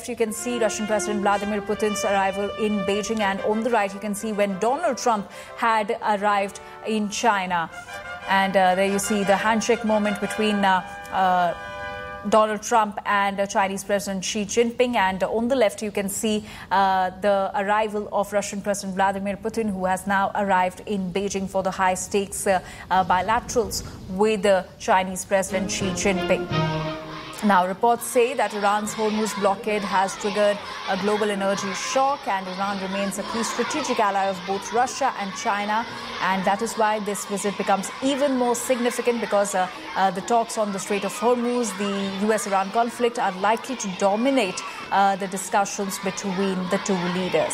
you can see Russian President Vladimir Putin's arrival in Beijing, and on the right you can see when Donald Trump had arrived in China. And there you see the handshake moment between Donald Trump and Chinese President Xi Jinping. And on the left, you can see the arrival of Russian President Vladimir Putin, who has now arrived in Beijing for the high-stakes bilaterals with Chinese President Xi Jinping. Now, reports say that Iran's Hormuz blockade has triggered a global energy shock, and Iran remains a key strategic ally of both Russia and China. And that is why this visit becomes even more significant, because the talks on the Strait of Hormuz, the US-Iran conflict, are likely to dominate the discussions between the two leaders.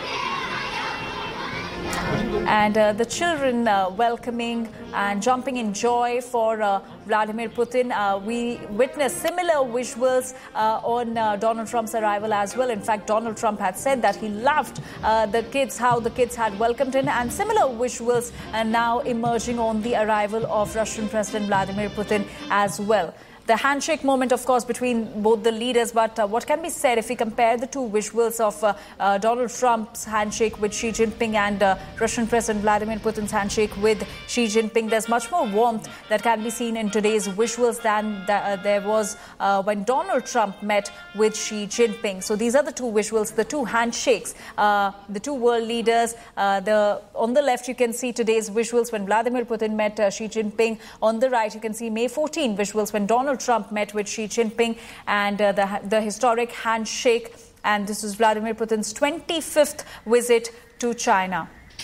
And the children welcoming and jumping in joy for Vladimir Putin. We witnessed similar visuals on Donald Trump's arrival as well. In fact, Donald Trump had said that he loved the kids, how the kids had welcomed him. And similar visuals are now emerging on the arrival of Russian President Vladimir Putin as well. The handshake moment, of course, between both the leaders. But what can be said if we compare the two visuals of Donald Trump's handshake with Xi Jinping and Russian President Vladimir Putin's handshake with Xi Jinping? There's much more warmth that can be seen in today's visuals than there was when Donald Trump met with Xi Jinping. So these are the two visuals, the two handshakes, the two world leaders. On the left, you can see today's visuals when Vladimir Putin met Xi Jinping. On the right, you can see May 14 visuals when Donald Trump met with Xi Jinping, and the historic handshake. And this is Vladimir Putin's 25th visit to China.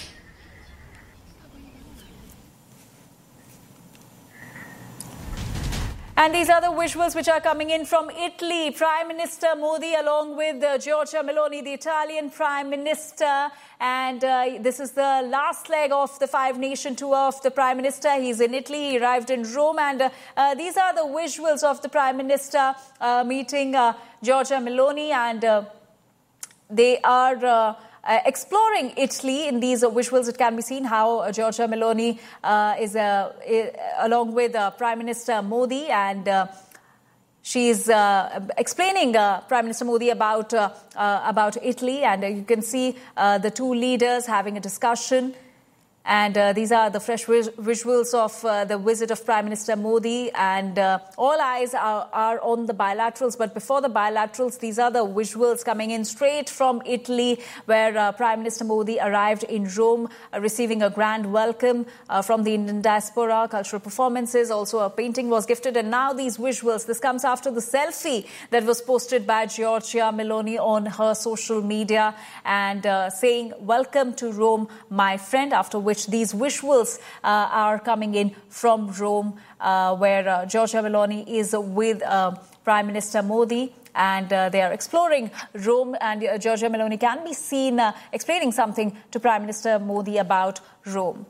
And these are the visuals which are coming in from Italy. Prime Minister Modi along with Giorgia Meloni, the Italian Prime Minister. And this is the last leg of the five-nation tour of the Prime Minister. He's in Italy. He arrived in Rome. And these are the visuals of the Prime Minister meeting Giorgia Meloni. And they are exploring Italy. In these visuals, it can be seen how Giorgia Meloni is along with Prime Minister Modi, and she's explaining Prime Minister Modi about Italy, and you can see the two leaders having a discussion. And these are the fresh visuals of the visit of Prime Minister Modi. And all eyes are on the bilaterals. But before the bilaterals, these are the visuals coming in straight from Italy, where Prime Minister Modi arrived in Rome, receiving a grand welcome from the Indian diaspora, cultural performances. Also, a painting was gifted. And now these visuals, this comes after the selfie that was posted by Giorgia Meloni on her social media, and saying, "Welcome to Rome, my friend," after which these visuals are coming in from Rome, where Giorgia Meloni is with Prime Minister Modi, and they are exploring Rome, and Giorgia Meloni can be seen explaining something to Prime Minister Modi about Rome.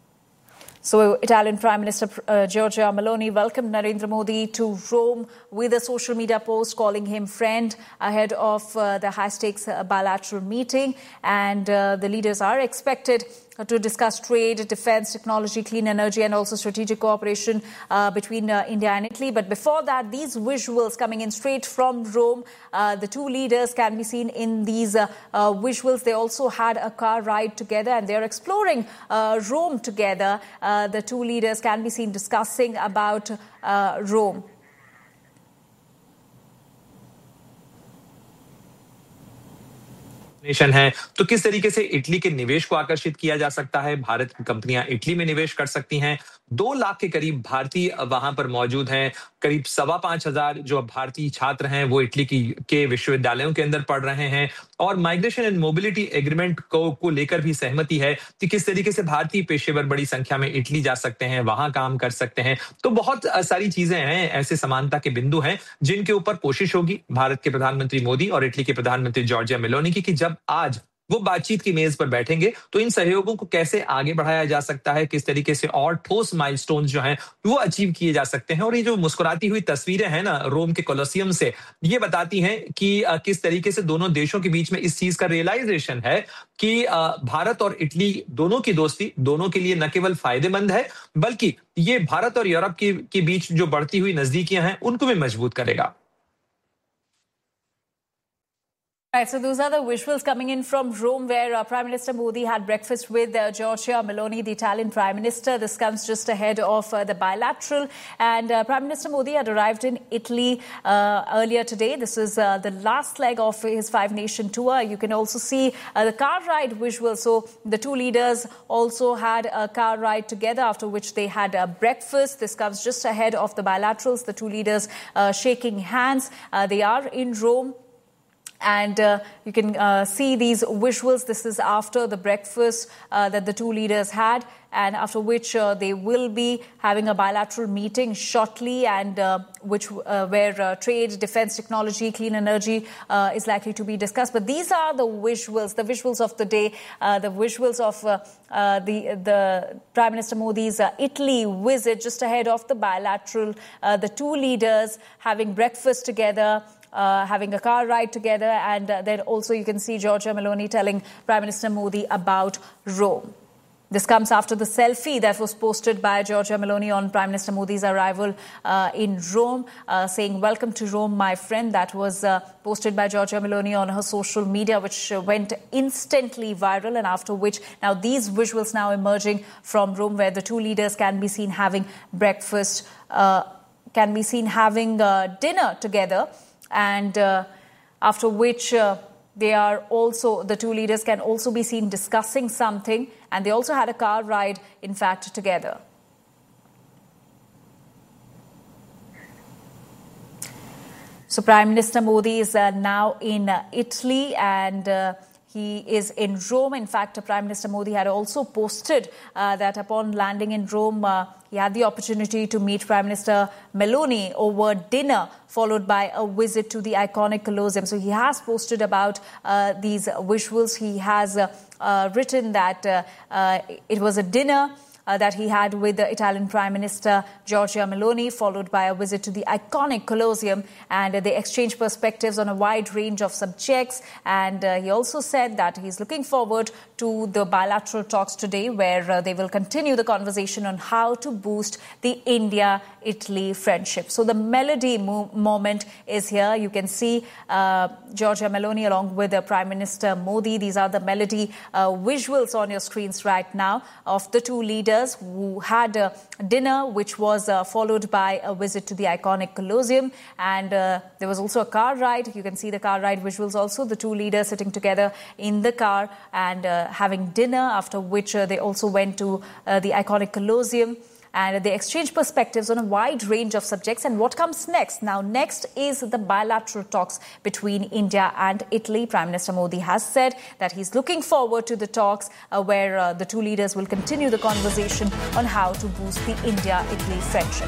So Italian Prime Minister Giorgia Meloni welcomed Narendra Modi to Rome with a social media post calling him friend ahead of the high-stakes bilateral meeting. And the leaders are expected to discuss trade, defense, technology, clean energy, and also strategic cooperation between India and Italy. But before that, these visuals coming in straight from Rome, the two leaders can be seen in these visuals. They also had a car ride together, and they're exploring Rome together. The two leaders can be seen discussing about Rome. Nation है, तो किस तरीके से Italy के निवेश को आकर्षित किया जा सकता है। भारत की कंपनियां इटली में निवेश कर सकती हैं। 2 लाख के करीब भारतीय वहां पर मौजूद हैं। करीब 5,500 जो भारतीय छात्र हैं वो इटली के विश्वविद्यालयों के अंदर पढ़ रहे हैं। और माइग्रेशन एंड मोबिलिटी एग्रीमेंट को लेकर भी सहमति है कि किस तरीके से भारतीय पेशेवर बड़ी संख्या में इटली जा सकते हैं, वहां काम कर सकते हैं। तो बहुत सारी चीजें हैं, ऐसे समानता के बिंदु हैं जिनके ऊपर कोशिश होगी भारत के प्रधानमंत्री मोदी और इटली के प्रधानमंत्री जॉर्जिया मेलोनी की, कि जब आज वो बातचीत की मेज पर बैठेंगे तो इन सहयोगों को कैसे आगे बढ़ाया जा सकता है, किस तरीके से और ठोस माइलस्टोन्स जो हैं वो अचीव किए जा सकते हैं। और ये जो मुस्कुराती हुई तस्वीरें हैं ना रोम के कोलोसियम से, ये बताती हैं कि किस तरीके से दोनों देशों के बीच में इस चीज का रियलाइजेशन है कि भारत और इटली दोनों की दोस्ती दोनों के लिए न केवल फायदेमंद है, बल्कि ये भारत और यूरोप के बीच जो बढ़ती हुई नजदीकियां हैं उनको भी मजबूत करेगा। Right, so those are the visuals coming in from Rome, where Prime Minister Modi had breakfast with Giorgia Meloni, the Italian Prime Minister. This comes just ahead of the bilateral. And Prime Minister Modi had arrived in Italy earlier today. This is the last leg of his five-nation tour. You can also see the car ride visuals. So the two leaders also had a car ride together, after which they had breakfast. This comes just ahead of the bilaterals. The two leaders shaking hands. They are in Rome. And you can see these visuals. This is after the breakfast that the two leaders had, and after which they will be having a bilateral meeting shortly, and where trade, defense technology, clean energy is likely to be discussed. But these are the visuals of the day, the visuals of the Prime Minister Modi's Italy visit just ahead of the bilateral. The two leaders having breakfast together, having a car ride together, and then also you can see Giorgia Meloni telling Prime Minister Modi about Rome. This comes after the selfie that was posted by Giorgia Meloni on Prime Minister Modi's arrival in Rome, saying, "Welcome to Rome, my friend." That was posted by Giorgia Meloni on her social media, which went instantly viral, and after which now these visuals now emerging from Rome, where the two leaders can be seen having breakfast, can be seen having dinner together. And after which the two leaders can also be seen discussing something, and they also had a car ride, in fact, together. So Prime Minister Modi is now in Italy, and he is in Rome. In fact, Prime Minister Modi had also posted that upon landing in Rome, he had the opportunity to meet Prime Minister Meloni over dinner, followed by a visit to the iconic Colosseum. So he has posted about these visuals. He has written that it was a dinner that he had with the Italian Prime Minister Giorgia Meloni, followed by a visit to the iconic Colosseum, and they exchanged perspectives on a wide range of subjects. And he also said that he's looking forward to the bilateral talks today, where they will continue the conversation on how to boost the India-Italy friendship. So the melody moment is here. You can see Giorgia Meloni along with the Prime Minister Modi. These are the melody visuals on your screens right now of the two leaders who had dinner, which was followed by a visit to the iconic Colosseum. And there was also a car ride. You can see the car ride visuals also, the two leaders sitting together in the car and having dinner, after which they also went to the iconic Colosseum. And they exchanged perspectives on a wide range of subjects. And what comes next? Now, next is the bilateral talks between India and Italy. Prime Minister Modi has said that he's looking forward to the talks where the two leaders will continue the conversation on how to boost the India-Italy friendship.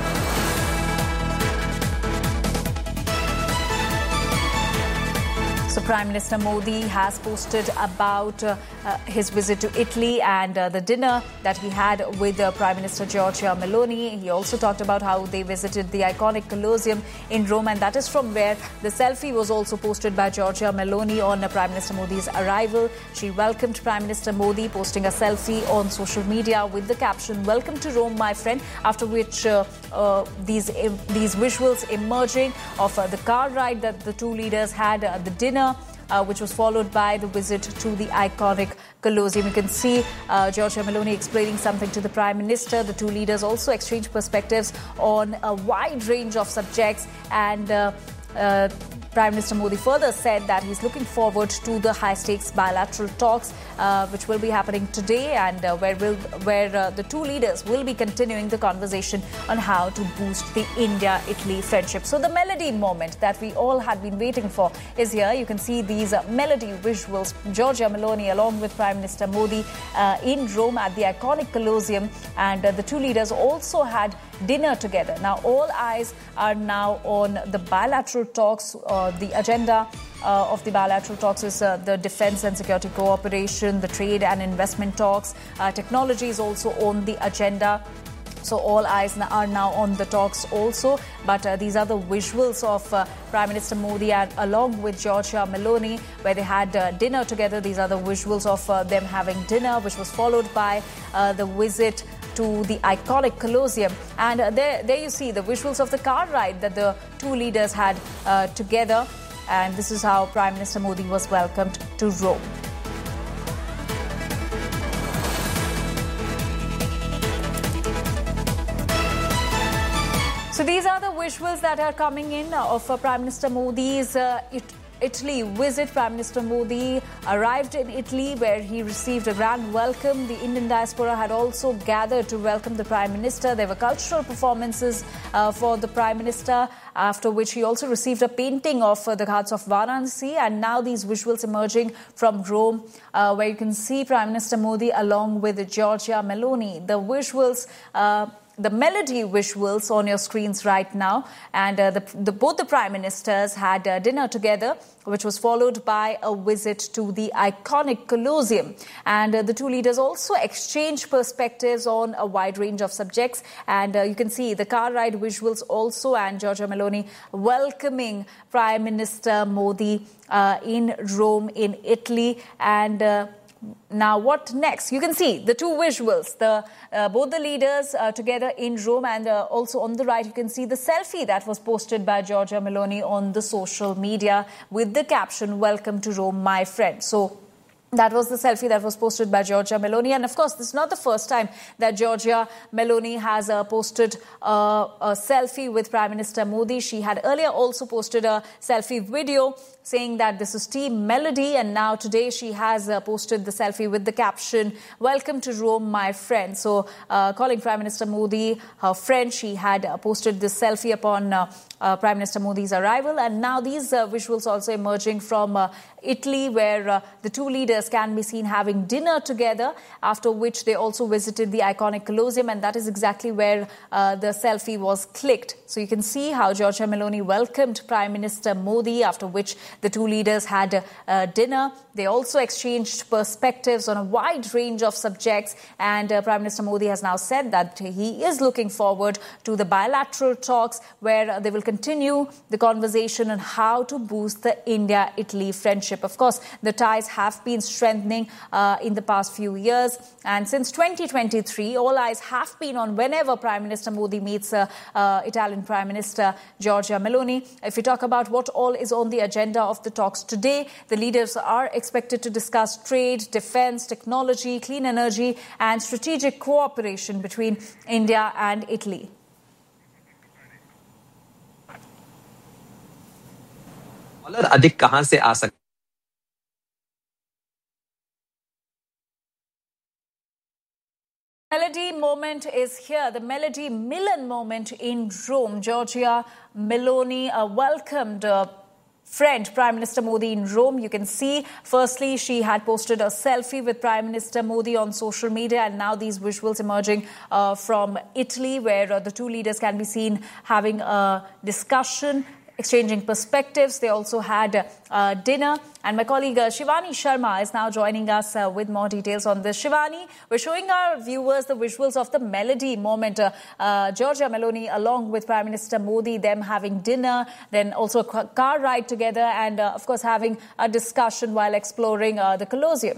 So Prime Minister Modi has posted about his visit to Italy and the dinner that he had with Prime Minister Giorgia Meloni. He also talked about how they visited the iconic Colosseum in Rome, and that is from where the selfie was also posted by Giorgia Meloni on Prime Minister Modi's arrival. She welcomed Prime Minister Modi, posting a selfie on social media with the caption, "Welcome to Rome, my friend," after which these visuals emerging of the car ride that the two leaders had, the dinner, which was followed by the visit to the iconic Colosseum. You can see Giorgia Meloni explaining something to the Prime Minister. The two leaders also exchanged perspectives on a wide range of subjects, and Prime Minister Modi further said that he's looking forward to the high-stakes bilateral talks, which will be happening today, and where the two leaders will be continuing the conversation on how to boost the India-Italy friendship. So the melody moment that we all had been waiting for is here. You can see these melody visuals. Giorgia Meloni along with Prime Minister Modi in Rome at the iconic Colosseum, and the two leaders also had dinner together. Now all eyes are now on the bilateral talks. The agenda of the bilateral talks is the defense and security cooperation, the trade and investment talks. Technology is also on the agenda. So all eyes are now on the talks also. But these are the visuals of Prime Minister Modi along with Giorgia Meloni, where they had dinner together. These are the visuals of them having dinner, which was followed by the visit to the iconic Colosseum. And there you see the visuals of the car ride that the two leaders had together. And this is how Prime Minister Modi was welcomed to Rome. So these are the visuals that are coming in of Prime Minister Modi's Italy visit. Prime Minister Modi arrived in Italy where he received a grand welcome. The Indian diaspora had also gathered to welcome the Prime Minister. There were cultural performances for the Prime Minister, after which he also received a painting of the Ghats of Varanasi. And now these visuals emerging from Rome, where you can see Prime Minister Modi along with Giorgia Meloni. The visuals the melody visuals on your screens right now, and both the Prime Ministers had dinner together, which was followed by a visit to the iconic Colosseum. And the two leaders also exchanged perspectives on a wide range of subjects. And you can see the car ride visuals also, and Giorgia Meloni welcoming Prime Minister Modi in Rome in Italy. And now, what next? You can see the two visuals, both the leaders together in Rome, and also on the right, you can see the selfie that was posted by Giorgia Meloni on the social media with the caption, "Welcome to Rome, my friend." So that was the selfie that was posted by Giorgia Meloni. And of course, this is not the first time that Giorgia Meloni has posted a selfie with Prime Minister Modi. She had earlier also posted a selfie video saying that this is Team Melody. And now today she has posted the selfie with the caption, "Welcome to Rome, my friend." So calling Prime Minister Modi her friend, she had posted this selfie upon Prime Minister Modi's arrival. And now these visuals also emerging from Italy, where the two leaders can be seen having dinner together, after which they also visited the iconic Colosseum, and that is exactly where the selfie was clicked. So you can see how Giorgia Meloni welcomed Prime Minister Modi, after which the two leaders had dinner. They also exchanged perspectives on a wide range of subjects, and Prime Minister Modi has now said that he is looking forward to the bilateral talks where they will continue the conversation on how to boost the India-Italy friendship. Of course, the ties have been strengthening in the past few years, and since 2023, all eyes have been on whenever Prime Minister Modi meets Italian Prime Minister Giorgia Meloni. If we talk about what all is on the agenda of the talks today, the leaders are expected to discuss trade, defense, technology, clean energy, and strategic cooperation between India and Italy. Dollar अधिक कहां से आ सकते Melody moment is here, the Melody Milan moment in Rome. Giorgia Meloni welcomed friend Prime Minister Modi in Rome. You can see, firstly, she had posted a selfie with Prime Minister Modi on social media, and now these visuals emerging from Italy, where the two leaders can be seen having a discussion, exchanging perspectives. They also had dinner. And my colleague Shivani Sharma is now joining us with more details on this. Shivani, we're showing our viewers the visuals of the Melody moment. Giorgia Meloni along with Prime Minister Modi, them having dinner, then also a car ride together, and of course having a discussion while exploring the Colosseum.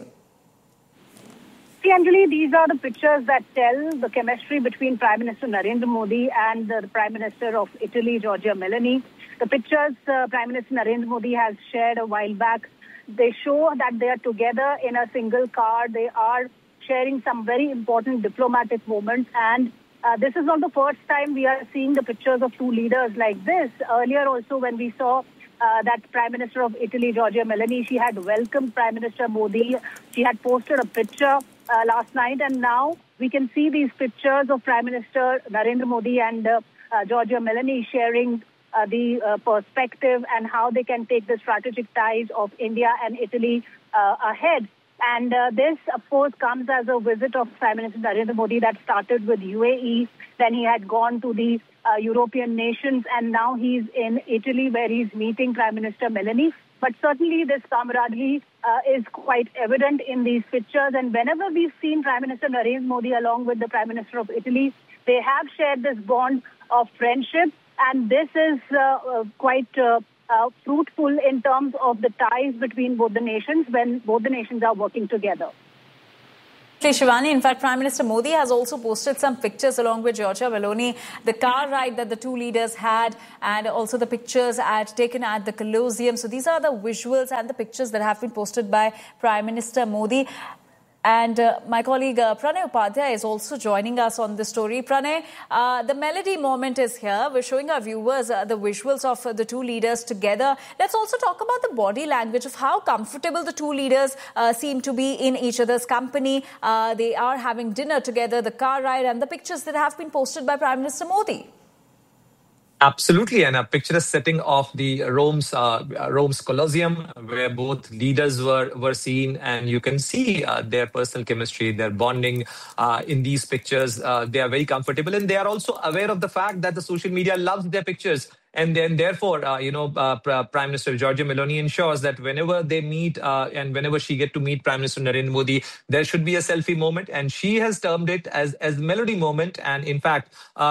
See, Anjali, these are the pictures that tell the chemistry between Prime Minister Narendra Modi and the Prime Minister of Italy, Giorgia Meloni. The pictures Prime Minister Narendra Modi has shared a while back, they show that they are together in a single car. They are sharing some very important diplomatic moments. And this is not the first time we are seeing the pictures of two leaders like this. Earlier also, when we saw that Prime Minister of Italy, Giorgia Meloni, she had welcomed Prime Minister Modi. She had posted a picture last night. And now we can see these pictures of Prime Minister Narendra Modi and Giorgia Meloni sharing the perspective and how they can take the strategic ties of India and Italy ahead. And this, of course, comes as a visit of Prime Minister Narendra Modi that started with UAE. Then he had gone to the European nations, and now he's in Italy where he's meeting Prime Minister Meloni. But certainly this camaraderie is quite evident in these pictures. And whenever we've seen Prime Minister Narendra Modi along with the Prime Minister of Italy, they have shared this bond of friendship. And this is quite fruitful in terms of the ties between both the nations when both the nations are working together. Shivani, in fact, Prime Minister Modi has also posted some pictures along with Giorgia Meloni, the car ride that the two leaders had, and also the pictures taken at the Colosseum. So these are the visuals and the pictures that have been posted by Prime Minister Modi. And my colleague Pranay Upadhyay is also joining us on this story. Pranay, the melody moment is here. We're showing our viewers the visuals of the two leaders together. Let's also talk about the body language of how comfortable the two leaders seem to be in each other's company. They are having dinner together, the car ride, and the pictures that have been posted by Prime Minister Modi. Absolutely, and a picturesque setting of the Rome's Colosseum, where both leaders were seen, and you can see their personal chemistry, their bonding in these pictures. They are very comfortable, and they are also aware of the fact that the social media loves their pictures. And then, therefore, Prime Minister Giorgia Meloni ensures that whenever they meet and whenever she gets to meet Prime Minister Narendra Modi, there should be a selfie moment. And she has termed it as melody moment. And in fact,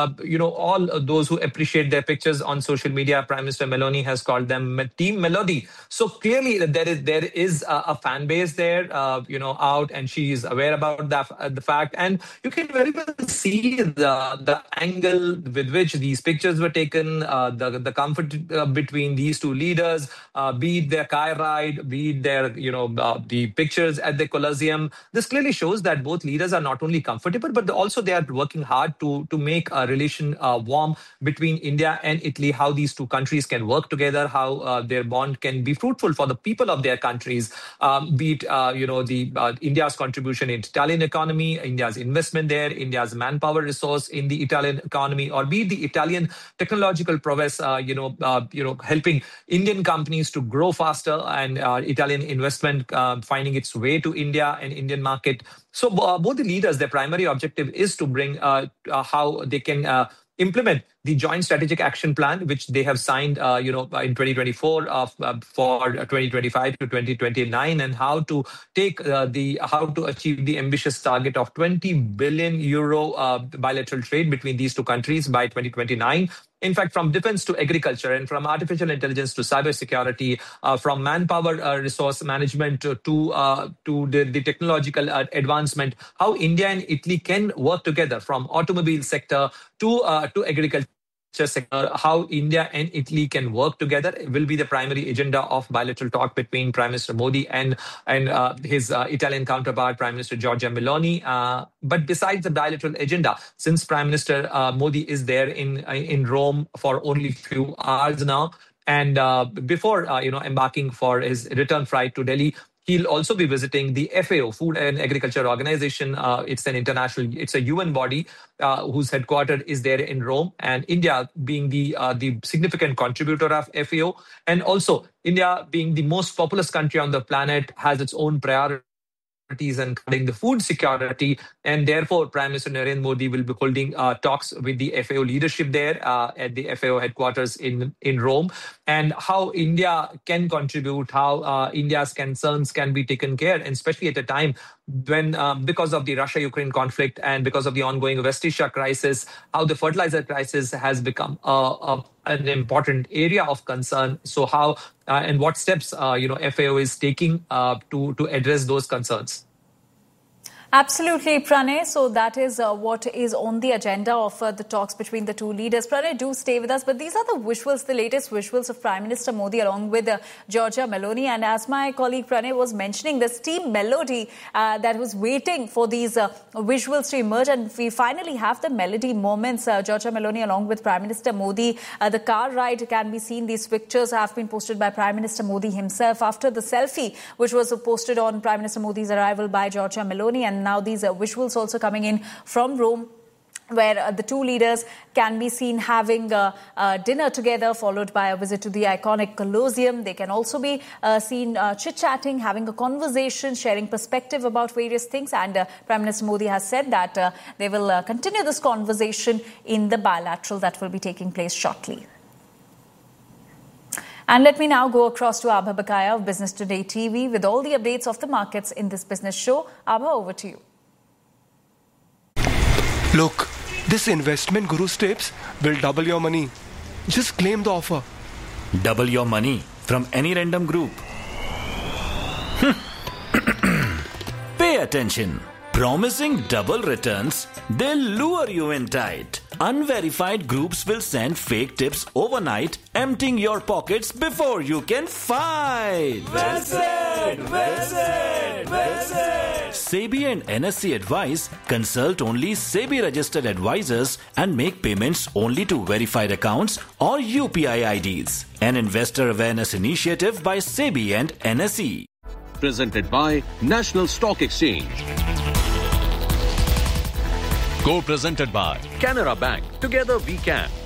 all those who appreciate their pictures on social media, Prime Minister Meloni has called them Team Melody. So clearly, there is a fan base there, out, and she is aware about the fact. And you can very well see the angle with which these pictures were taken, the comfort between these two leaders, be it their car ride, be it their, the pictures at the Colosseum. This clearly shows that both leaders are not only comfortable, but also they are working hard to make a relation warm between India and Italy, how these two countries can work together, how their bond can be fruitful for the people of their countries, be it, India's contribution in Italian economy, India's investment there, India's manpower resource in the Italian economy, or be it the Italian technological prowess, helping Indian companies to grow faster, and Italian investment finding its way to India and Indian market. So both the leaders, their primary objective is to bring how they can implement the joint strategic action plan, which they have signed, in 2024 for 2025 to 2029, and how to take how to achieve the ambitious target of 20 billion euro bilateral trade between these two countries by 2029. In fact, from defense to agriculture, and from artificial intelligence to cybersecurity, from manpower resource management to the technological advancement, how India and Italy can work together, from automobile sector to agriculture sector, how India and Italy can work together will be the primary agenda of bilateral talk between Prime Minister Modi and his Italian counterpart, Prime Minister Giorgia Meloni. But besides the bilateral agenda, since Prime Minister Modi is there in Rome for only a few hours now, and before embarking for his return flight to Delhi, he'll also be visiting the FAO, Food and Agriculture Organization. It's a UN body whose headquarters is there in Rome, and India being the significant contributor of FAO, and also India being the most populous country on the planet, has its own priorities and cutting the food security, and therefore Prime Minister Narendra Modi will be holding talks with the FAO leadership there at the FAO headquarters in Rome, and how India can contribute, how India's concerns can be taken care, and especially at a time when, because of the Russia-Ukraine conflict and because of the ongoing West Asia crisis, how the fertilizer crisis has become an important area of concern. So how and what steps FAO is taking to address those concerns. Absolutely, Pranay. So that is what is on the agenda of the talks between the two leaders. Pranay, do stay with us. But these are the visuals, the latest visuals of Prime Minister Modi along with Giorgia Meloni. And as my colleague Pranay was mentioning, this Team Melody that was waiting for these visuals to emerge. And we finally have the melody moments. Giorgia Meloni along with Prime Minister Modi. The car ride can be seen. These pictures have been posted by Prime Minister Modi himself after the selfie, which was posted on Prime Minister Modi's arrival by Giorgia Meloni. And now these visuals also coming in from Rome, where the two leaders can be seen having dinner together, followed by a visit to the iconic Colosseum. They can also be seen chit-chatting, having a conversation, sharing perspective about various things. And Prime Minister Modi has said that they will continue this conversation in the bilateral that will be taking place shortly. And let me now go across to Abha Bakaya of Business Today TV with all the updates of the markets in this business show. Abha, over to you. Look, this investment Guru's tips will double your money. Just claim the offer. Double your money from any random group. Pay attention. Promising double returns, they'll lure you in tight. Unverified groups will send fake tips overnight, emptying your pockets before you can fight. Well said! Well said! Well said! SEBI and NSE advise consult only SEBI registered advisors and make payments only to verified accounts or UPI IDs. An investor awareness initiative by SEBI and NSE. Presented by National Stock Exchange. Co-presented by Canara Bank. Together we can.